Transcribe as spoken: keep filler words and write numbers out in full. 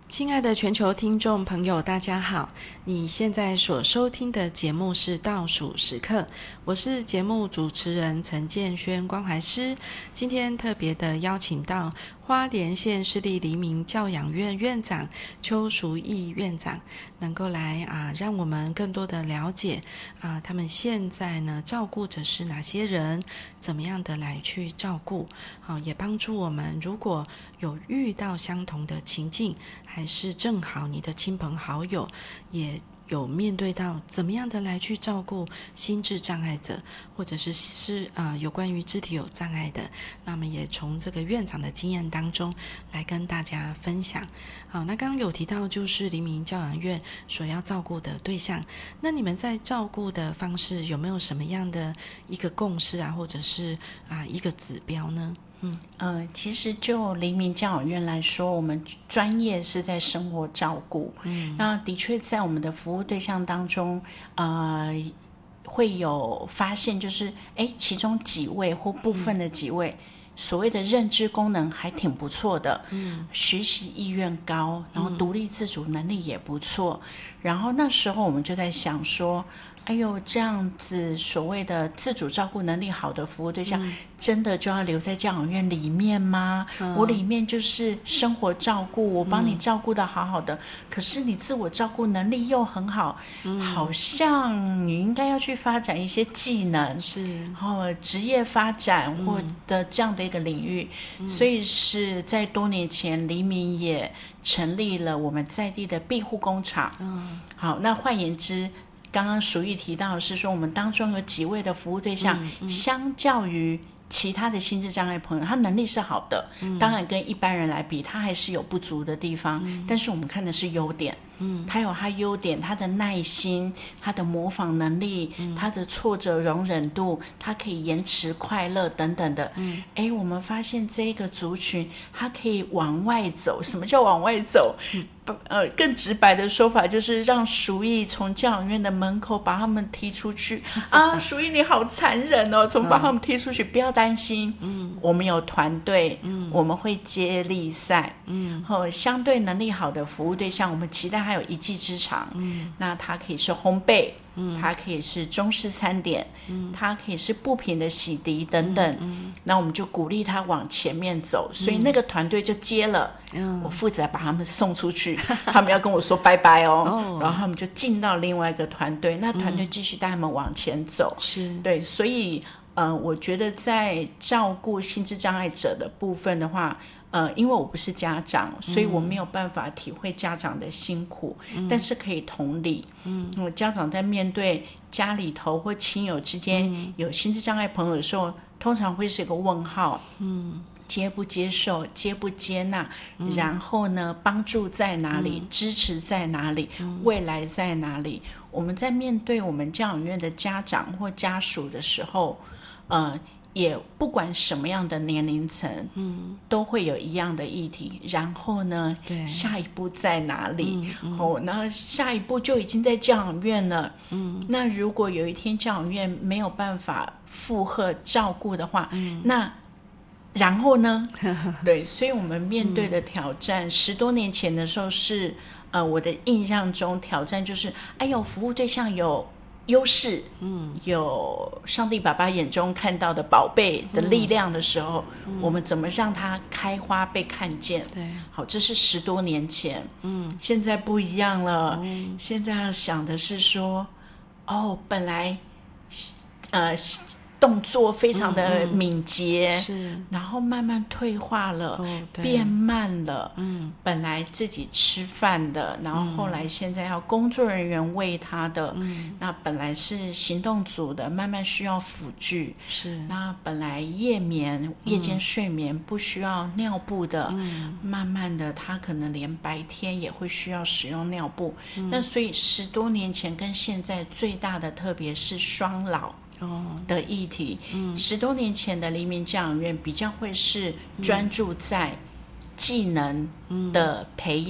亲爱的全球听众朋友，大家好！你现在所收听的节目是倒数时刻，我是节目主持人陈建轩关怀师。今天特别的邀请到花莲县市立黎明教养院院长邱淑义院长，能够来啊，让我们更多的了解啊，他们现在呢照顾者是哪些人，怎么样的来去照顾，好、啊，也帮助我们如果有遇到相同的情境，还是正好你的亲朋好友也有面对到怎么样的来去照顾心智障碍者，或者是是呃有关于肢体有障碍的，那么也从这个院长的经验当中来跟大家分享。好，那刚刚有提到就是黎明教养院所要照顾的对象，那你们在照顾的方式有没有什么样的一个共识啊，或者是啊一个指标呢？ 嗯呃，其实就黎明教养院来说，我们专业是在生活照顾。嗯，那的确在我们的服务对象当中，呃，会有发现，就是哎，其中几位或部分的几位，嗯、所谓的认知功能还挺不错的，嗯，学习意愿高，然后独立自主能力也不错。嗯、然后那时候我们就在想说，哎呦，这样子所谓的自主照顾能力好的服务对象，嗯、真的就要留在教养院里面吗？嗯、我里面就是生活照顾，我帮你照顾得好好的，嗯、可是你自我照顾能力又很好，嗯、好像你应该要去发展一些技能， 是， 然后职业发展或的这样的一个领域，嗯、所以是在多年前，黎明也成立了我们在地的庇护工厂。嗯，好，那换言之，刚刚淑义提到的是说，我们当中有几位的服务对象，嗯嗯、相较于其他的心智障碍朋友，他能力是好的，嗯、当然跟一般人来比，他还是有不足的地方，嗯、但是我们看的是优点。嗯，他有他优点，他的耐心，他的模仿能力，嗯、他的挫折容忍度，他可以延迟快乐等等的。嗯，哎，我们发现这个族群，他可以往外走。什么叫往外走？嗯、呃，更直白的说法就是让淑义从教养院的门口把他们踢出去。啊，淑义你好残忍哦，怎么把他们踢出去？嗯、不要担心，嗯，我们有团队，嗯，我们会接力赛，嗯，和相对能力好的服务对象，我们期待他有一技之长，嗯，那它可以是烘焙，嗯，它可以是中式餐点，嗯，它可以是布品的洗涤等等，嗯嗯、那我们就鼓励他往前面走，所以那个团队就接了，嗯、我负责把他们送出去，他们要跟我说拜拜哦，哦然后他们就进到另外一个团队，那团队继续带他们往前走，是对，所以呃，我觉得在照顾心智障碍者的部分的话。呃，因为我不是家长，所以我没有办法体会家长的辛苦，嗯、但是可以同理。嗯，家长在面对家里头或亲友之间有心智障碍朋友的时候，通常会是一个问号。嗯，接不接受，接不接纳，嗯、然后呢，帮助在哪里，嗯、支持在哪里，嗯、未来在哪里？我们在面对我们教养院的家长或家属的时候，呃。也不管什么样的年龄层，嗯，都会有一样的议题。然后呢，对，下一步在哪里？嗯嗯、哦，然后下一步就已经在教养院了。嗯，那如果有一天教养院没有办法负荷照顾的话，嗯、那然后呢？对，所以我们面对的挑战，嗯、十多年前的时候是，呃，我的印象中挑战就是，哎呦，服务对象有。优势，嗯，有上帝爸爸眼中看到的宝贝的力量的时候，嗯、我们怎么让它开花被看见？对，好，这是十多年前，嗯，现在不一样了，嗯、现在要想的是说，哦，本来，呃。动作非常的敏捷，嗯嗯是，然后慢慢退化了，哦、变慢了。嗯，本来自己吃饭的，然后后来现在要工作人员喂他的，嗯，那本来是行动组的，慢慢需要辅具。是，那本来夜眠、夜间睡眠不需要尿布的，嗯，慢慢的他可能连白天也会需要使用尿布。嗯、那所以十多年前跟现在最大的特别是双老。的议题，嗯、十多年前的黎明教养院比较会是专注在技能的培养。